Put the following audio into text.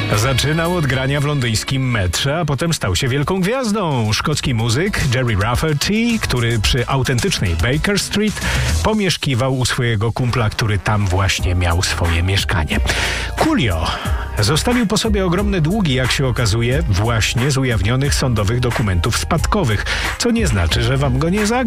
Zaczynał od grania w londyńskim metrze, a potem stał się wielką gwiazdą. Szkocki muzyk Gerry Rafferty, który przy autentycznej Baker Street pomieszkiwał u swojego kumpla, który tam właśnie miał swoje mieszkanie. Coolio zostawił po sobie ogromne długi, jak się okazuje, właśnie z ujawnionych sądowych dokumentów spadkowych, co nie znaczy, że wam go nie zagra.